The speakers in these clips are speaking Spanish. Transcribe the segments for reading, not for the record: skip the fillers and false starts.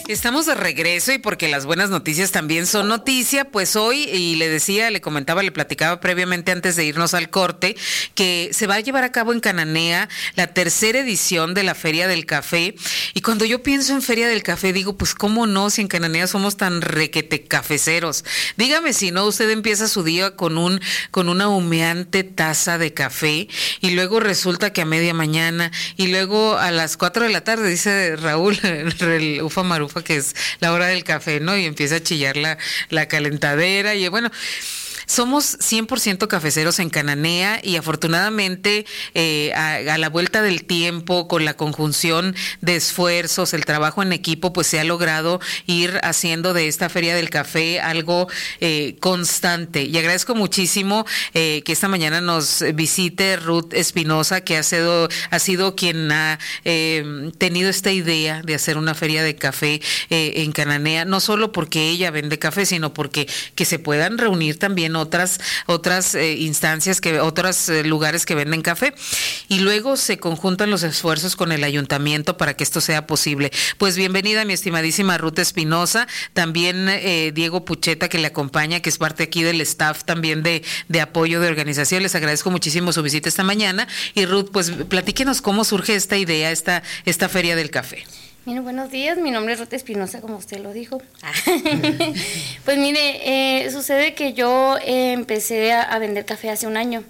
Estamos de regreso y porque las buenas noticias también son noticia, pues hoy, y le decía, le comentaba, le platicaba previamente antes de irnos al corte, que se va a llevar a cabo en Cananea la tercera edición de la Feria del Café. Y cuando yo pienso en Feria del Café, digo, pues cómo no, si en Cananea somos tan requete cafeceros. Dígame si no, usted empieza su día con una humeante taza de café y luego resulta que a media mañana y luego a las 4 de la tarde, dice Raúl, el Ufa Marufa, que es la hora del café, ¿no? Y empieza a chillar la calentadera y bueno, somos 100% cafeceros en Cananea y afortunadamente a la vuelta del tiempo, con la conjunción de esfuerzos, el trabajo en equipo, pues se ha logrado ir haciendo de esta Feria del Café algo constante. Y agradezco muchísimo que esta mañana nos visite Ruth Espinosa, que ha sido quien ha tenido esta idea de hacer una feria de café en Cananea, no solo porque ella vende café, sino porque que se puedan reunir también otras instancias, otros lugares que venden café, y luego se conjuntan los esfuerzos con el ayuntamiento para que esto sea posible. Pues bienvenida mi estimadísima Ruth Espinosa, también Diego Pucheta, que le acompaña, que es parte aquí del staff también de apoyo de organización. Les agradezco muchísimo su visita esta mañana. Y Ruth, pues platíquenos cómo surge esta idea, esta Feria del Café. Mire, buenos días, mi nombre es Ruth Espinosa, como usted lo dijo. Pues mire, sucede que yo empecé a vender café hace un año,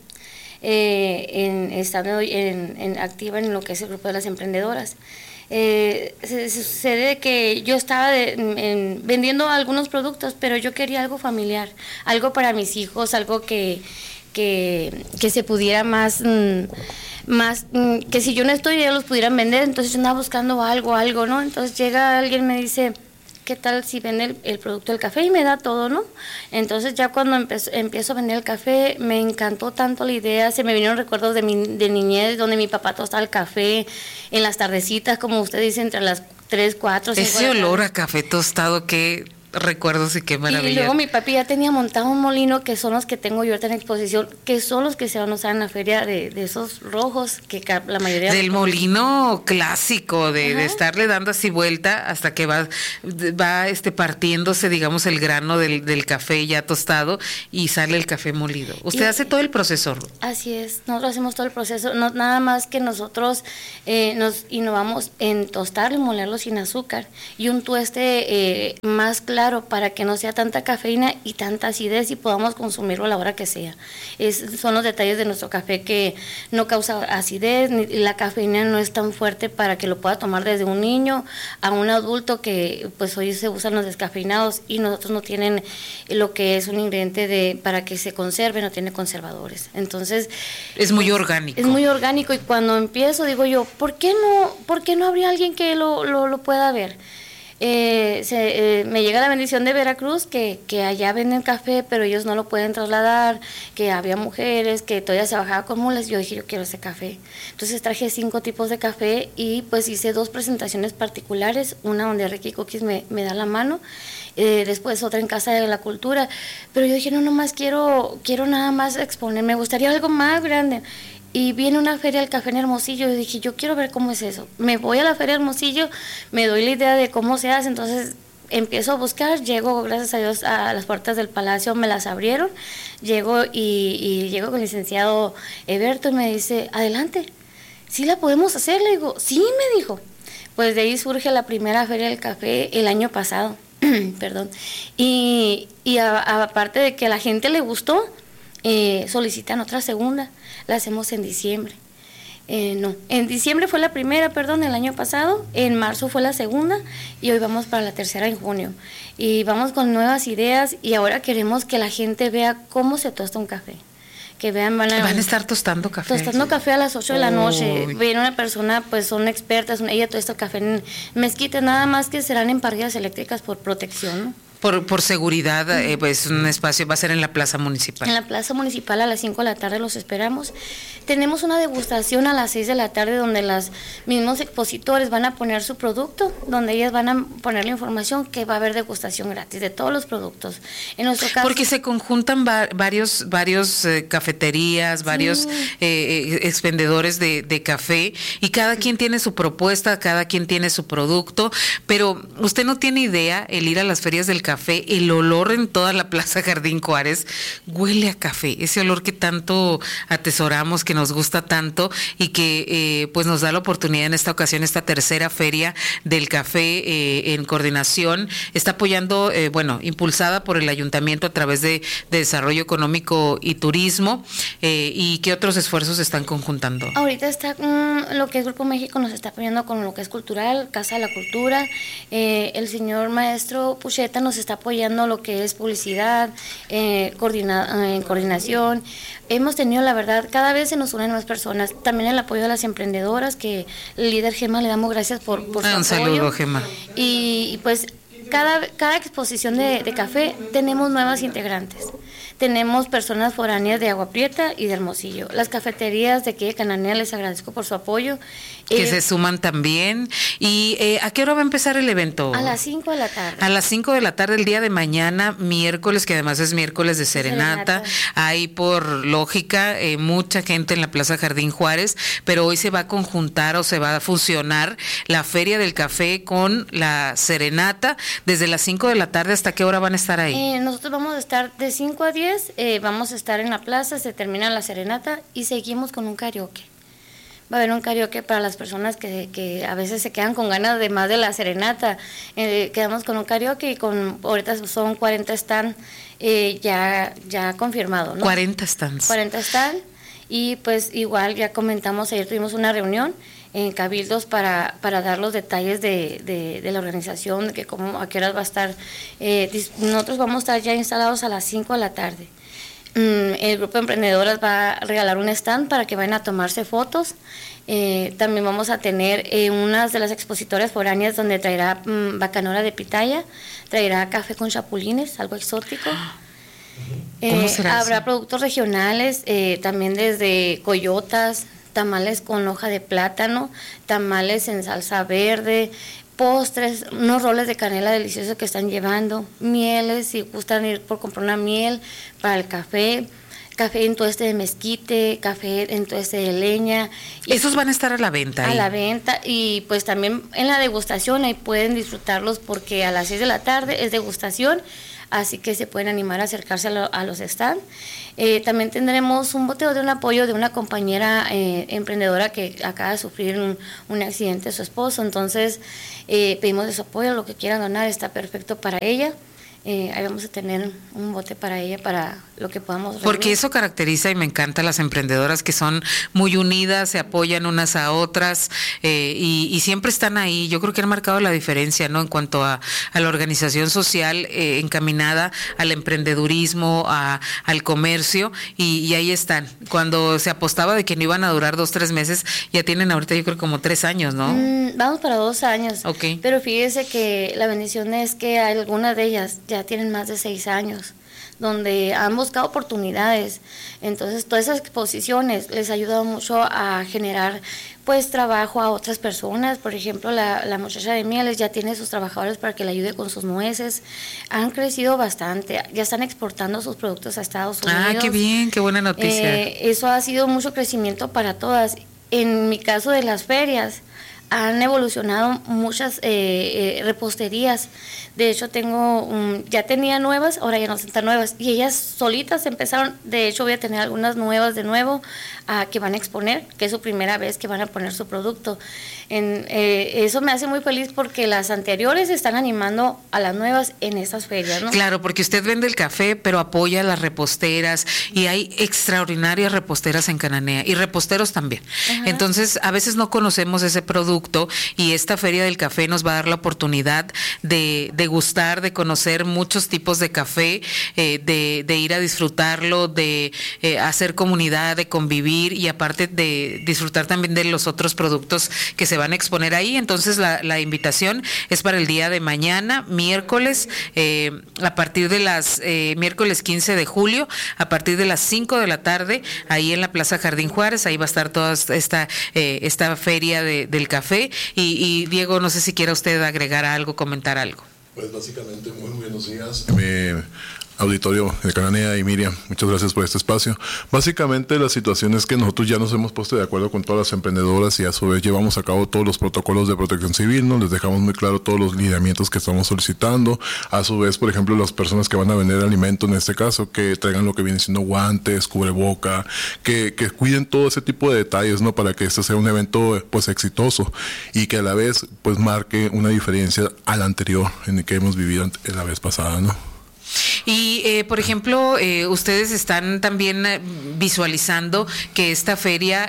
estando activa en lo que es el grupo de las emprendedoras. Sucede que yo estaba vendiendo algunos productos, pero yo quería algo familiar, algo para mis hijos, algo que se pudiera más que si yo no estoy, ellos los pudieran vender. Entonces yo andaba buscando algo, ¿no? Entonces llega alguien y me dice, ¿qué tal si vende el producto del café? Y me da todo, ¿no? Entonces ya cuando empiezo a vender el café, me encantó tanto la idea, se me vinieron recuerdos de niñez, donde mi papá tostaba el café en las tardecitas, como usted dice, entre las 3, 4, 5. Ese olor a café tostado, qué recuerdos y qué maravilla. Y luego mi papi ya tenía montado un molino, que son los que tengo yo ahorita en exposición, que son los que se van a usar en la feria de esos rojos, que la mayoría... Del molino clásico, de estarle dando así vuelta hasta que va partiéndose, digamos, el grano del café ya tostado y sale el café molido. ¿Usted hace todo el proceso? Así es, nosotros hacemos todo el proceso, no, nada más que nosotros nos innovamos en tostar y molerlo sin azúcar y un tueste más claro, para que no sea tanta cafeína y tanta acidez y podamos consumirlo a la hora que sea. Son los detalles de nuestro café, que no causa acidez, ni la cafeína no es tan fuerte para que lo pueda tomar desde un niño a un adulto, que pues hoy se usan los descafeinados y nosotros no tienen lo que es un ingrediente para que se conserve, no tiene conservadores. Entonces es muy orgánico. Es muy orgánico, y cuando empiezo digo yo, ¿por qué no habría alguien que lo pueda ver? Me llega la bendición de Veracruz, que allá venden café, pero ellos no lo pueden trasladar, que había mujeres, que todavía se bajaba con mulas. Yo dije, yo quiero ese café. Entonces traje 5 tipos de café y pues hice 2 presentaciones particulares, una donde Ricky Cookies me da la mano, después otra en Casa de la Cultura, pero yo dije, no, nomás quiero nada más exponer, me gustaría algo más grande. Y viene una feria del café en Hermosillo, y dije, yo quiero ver cómo es eso. Me voy a la feria de Hermosillo, me doy la idea de cómo se hace, entonces empiezo a buscar, llego, gracias a Dios, a las puertas del Palacio, me las abrieron, llego y llego con el licenciado Eberto y me dice, adelante, ¿sí la podemos hacer? Le digo, sí, me dijo. Pues de ahí surge la primera feria del café el año pasado, perdón, y aparte de que a la gente le gustó, solicitan otra segunda, la hacemos en diciembre. En diciembre fue la primera, el año pasado, en marzo fue la segunda y hoy vamos para la tercera en junio. Y vamos con nuevas ideas y ahora queremos que la gente vea cómo se tosta un café. Que vean, van a estar tostando café. Tostando café a las 8 de la noche. Viene una persona, pues son expertas, ella tosta café en mezquite, nada más que serán en parrillas eléctricas por protección, ¿no? Por seguridad, pues un espacio va a ser en la Plaza Municipal. En la Plaza Municipal a las 5 de la tarde los esperamos. Tenemos una degustación a las 6 de la tarde donde los mismos expositores van a poner su producto, donde ellas van a poner la información que va a haber degustación gratis de todos los productos. En nuestro caso, porque se conjuntan varios cafeterías, varios expendedores de café y cada quien tiene su propuesta, cada quien tiene su producto, pero usted no tiene idea el ir a las ferias del café, el olor en toda la Plaza Jardín Juárez huele a café, ese olor que tanto atesoramos, que nos gusta tanto y que pues nos da la oportunidad en esta ocasión, esta tercera feria del café en coordinación, está apoyando, impulsada por el Ayuntamiento a través de Desarrollo Económico y Turismo, y qué otros esfuerzos están conjuntando. Ahorita está lo que es Grupo México, nos está apoyando con lo que es cultural, Casa de la Cultura, el señor maestro Pucheta nos está apoyando lo que es publicidad, en coordinación. Hemos tenido, la verdad, cada vez se nos unen más personas. También el apoyo de las emprendedoras, que el líder Gema le damos gracias por su apoyo. Un saludo, Gema. Y pues cada exposición de café tenemos nuevas integrantes. Tenemos personas foráneas de Agua Prieta y de Hermosillo. Las cafeterías de aquí de Cananea les agradezco por su apoyo. Que se suman también. ¿Y a qué hora va a empezar el evento? A las 5 de la tarde. A las 5 de la tarde el día de mañana, miércoles, que además es miércoles de serenata. Hay por lógica mucha gente en la Plaza Jardín Juárez, pero hoy se va a conjuntar o se va a fusionar la Feria del Café con la serenata. Desde las 5 de la tarde, ¿hasta qué hora van a estar ahí? Nosotros vamos a estar de 5 a 10, vamos a estar en la plaza, se termina la serenata y seguimos con un karaoke. Va a haber un karaoke para las personas que a veces se quedan con ganas de más de la serenata. Quedamos con un karaoke y ahorita son 40 stands ya confirmados, ¿no? 40 stands. 40 stands y pues igual ya comentamos, ayer tuvimos una reunión en Cabildos para dar los detalles de la organización, de a qué horas va a estar. Nosotros vamos a estar ya instalados a las 5 de la tarde. El grupo de emprendedoras va a regalar un stand para que vayan a tomarse fotos. También vamos a tener unas de las expositoras foráneas donde traerá bacanora de pitaya, traerá café con chapulines, algo exótico. ¿Cómo será habrá eso? Productos regionales, también desde coyotas, tamales con hoja de plátano, tamales en salsa verde, postres, unos roles de canela deliciosos que están llevando, mieles, si gustan ir por comprar una miel para el café en tueste de mezquite, café en tueste de leña. Esos van a estar a la venta. A la venta, y pues también en la degustación ahí pueden disfrutarlos porque a las 6 de la tarde es degustación, así que se pueden animar a acercarse a los stands. También tendremos un boteo de un apoyo de una compañera emprendedora que acaba de sufrir un accidente de su esposo, entonces pedimos de su apoyo, lo que quieran donar está perfecto para ella. Ahí vamos a tener un bote para ella, para lo que podamos reunir. Porque eso caracteriza y me encanta a las emprendedoras que son muy unidas, se apoyan unas a otras y siempre están ahí. Yo creo que han marcado la diferencia, ¿no? En cuanto a la organización social encaminada al emprendedurismo, al comercio y ahí están. Cuando se apostaba de que no iban a durar 2-3 meses, ya tienen ahorita yo creo como 3 años, ¿no? Vamos para 2 años. Okay. Pero fíjese que la bendición es que algunas de ellas ya tienen más de 6 años, donde han buscado oportunidades. Entonces, todas esas exposiciones les ayudan mucho a generar pues trabajo a otras personas. Por ejemplo, la muchacha de mieles ya tiene sus trabajadores para que le ayude con sus nueces. Han crecido bastante, ya están exportando sus productos a Estados Unidos. Ah, qué bien, qué buena noticia. Eso ha sido mucho crecimiento para todas. En mi caso de las ferias, han evolucionado muchas reposterías. De hecho, ya tenía nuevas, ahora ya no son tan nuevas. Y ellas solitas empezaron. De hecho, voy a tener algunas nuevas de nuevo que van a exponer, que es su primera vez que van a poner su producto. Eso me hace muy feliz porque las anteriores están animando a las nuevas en estas ferias, ¿no? Claro, porque usted vende el café, pero apoya a las reposteras y hay extraordinarias reposteras en Cananea y reposteros también. Ajá. Entonces, a veces no conocemos ese producto producto, y esta Feria del Café nos va a dar la oportunidad de degustar, de conocer muchos tipos de café, de ir a disfrutarlo, de hacer comunidad, de convivir, y aparte de disfrutar también de los otros productos que se van a exponer ahí. Entonces la invitación es para el día de mañana, miércoles, a partir de miércoles 15 de julio, a partir de las 5 de la tarde, ahí en la Plaza Jardín Juárez. Ahí va a estar toda esta feria del café. Y Diego, no sé si quiera usted agregar algo, comentar algo. Pues básicamente, muy buenos días. Auditorio de Cananea y Miriam, muchas gracias por este espacio. Básicamente la situación es que nosotros ya nos hemos puesto de acuerdo con todas las emprendedoras y a su vez llevamos a cabo todos los protocolos de protección civil, ¿no? Les dejamos muy claro todos los lineamientos que estamos solicitando. A su vez, por ejemplo, las personas que van a vender alimento, en este caso, que traigan lo que viene siendo guantes, cubreboca, que cuiden todo ese tipo de detalles, ¿no? Para que este sea un evento pues exitoso y que a la vez pues marque una diferencia al anterior en el que hemos vivido en la vez pasada, ¿no? Y, por ejemplo, ustedes están también visualizando que esta feria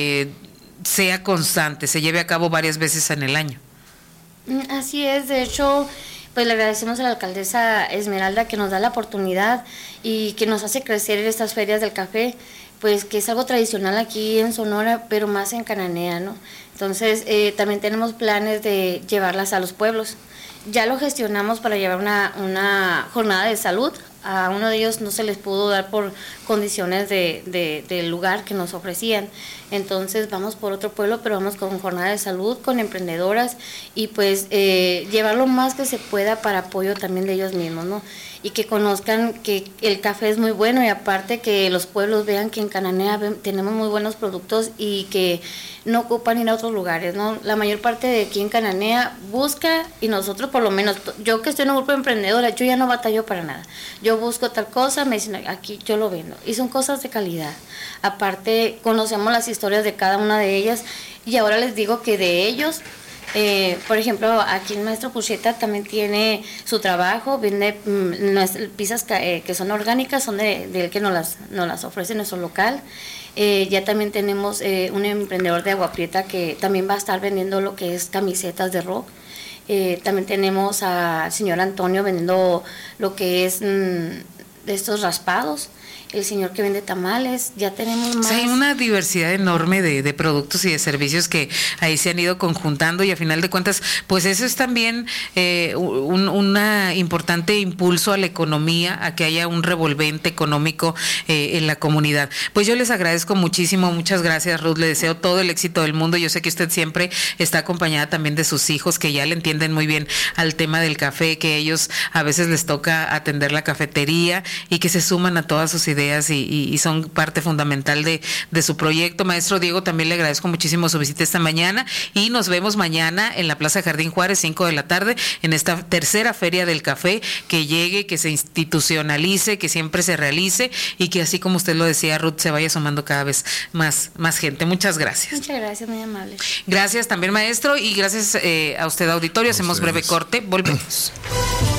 sea constante, se lleve a cabo varias veces en el año. Así es, de hecho, pues le agradecemos a la alcaldesa Esmeralda que nos da la oportunidad y que nos hace crecer estas ferias del café, pues que es algo tradicional aquí en Sonora, pero más en Cananea, ¿no? Entonces, también tenemos planes de llevarlas a los pueblos. Ya lo gestionamos para llevar una jornada de salud. A uno de ellos no se les pudo dar por condiciones del lugar que nos ofrecían. Entonces vamos por otro pueblo, pero vamos con jornada de salud, con emprendedoras y pues llevar lo más que se pueda para apoyo también de ellos mismos, ¿no? Y que conozcan que el café es muy bueno y aparte que los pueblos vean que en Cananea tenemos muy buenos productos y que no ocupan ir a otros lugares, ¿no? La mayor parte de aquí en Cananea busca y nosotros por lo menos, yo que estoy en un grupo de emprendedoras, yo ya no batallo para nada. Yo busco tal cosa, me dicen aquí yo lo vendo y son cosas de calidad. Aparte conocemos las historias de cada una de ellas y ahora les digo que de ellos, por ejemplo, aquí el maestro Pucheta también tiene su trabajo, vende pizzas que son orgánicas, son del que nos las ofrece en nuestro local. Ya también tenemos un emprendedor de Agua Prieta que también va a estar vendiendo lo que es camisetas de rock. También tenemos al señor Antonio vendiendo lo que es de estos raspados. El señor que vende tamales, ya tenemos más. O sea, hay una diversidad enorme de productos y de servicios que ahí se han ido conjuntando y a final de cuentas, pues eso es también una importante impulso a la economía, a que haya un revolvente económico en la comunidad. Pues yo les agradezco muchísimo, muchas gracias, Ruth, le deseo todo el éxito del mundo. Yo sé que usted siempre está acompañada también de sus hijos, que ya le entienden muy bien al tema del café, que ellos a veces les toca atender la cafetería y que se suman a todas sus ideas y son parte fundamental de su proyecto. Maestro Diego, también le agradezco muchísimo su visita esta mañana y nos vemos mañana en la Plaza Jardín Juárez, 5 de la tarde, en esta tercera Feria del Café, que llegue, que se institucionalice, que siempre se realice y que así como usted lo decía, Ruth, se vaya sumando cada vez más gente. Muchas gracias. Muchas gracias, muy amable. Gracias también, maestro, y gracias a usted, auditorio. Hacemos breve corte, volvemos.